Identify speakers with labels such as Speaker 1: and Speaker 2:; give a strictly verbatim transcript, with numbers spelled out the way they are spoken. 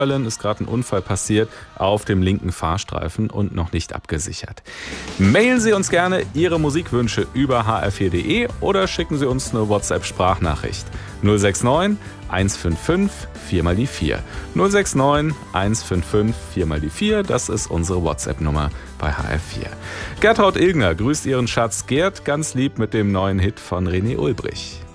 Speaker 1: Köln ist gerade ein Unfall passiert auf dem linken Fahrstreifen und noch nicht abgesichert. Mailen Sie uns gerne Ihre Musikwünsche über h r vier punkt d e oder schicken Sie uns eine WhatsApp-Sprachnachricht. null sechs neun eins fünf fünf vier mal die vier. null sechs neun eins fünf fünf vier mal die vier, das ist unsere WhatsApp-Nummer bei H R vier. Gertraud Ilgner grüßt ihren Schatz Gerd ganz lieb mit dem neuen Hit von René Ulbrich.